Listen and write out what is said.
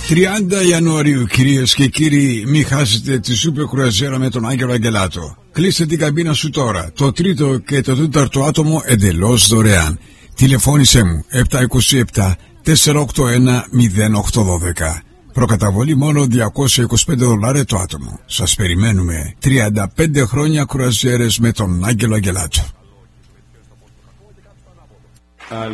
30 Ιανουαρίου, κυρίες και κύριοι, μην χάσετε τη σούπερ κρουαζιέρα με τον Άγγελο Αγγελάτο. Κλείστε την καμπίνα σου τώρα. Το τρίτο και το τέταρτο άτομο εντελώς δωρεάν. Τηλεφώνησέ μου 727 481 0812. Προκαταβολή μόνο $225 το άτομο. Σας περιμένουμε. 35 χρόνια κρουαζιέρες με τον Άγγελο Αγγελάτο.